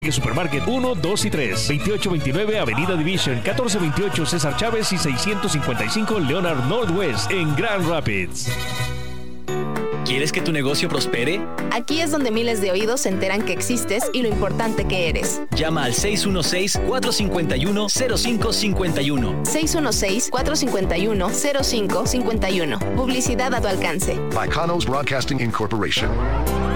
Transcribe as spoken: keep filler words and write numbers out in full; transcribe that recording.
Supermarket uno, dos y tres. veintiocho veintinueve Avenida Division, catorce veintiocho César Chávez y seiscientos cincuenta y cinco Leonard Northwest en Grand Rapids. ¿Quieres que tu negocio prospere? Aquí es donde miles de oídos se enteran que existes y lo importante que eres. Llama al seis uno seis, cuatro cinco uno, cero cinco cinco uno. seis uno seis, cuatro cinco uno, cero cinco cinco uno. Publicidad a tu alcance. By Kanos Broadcasting Incorporation.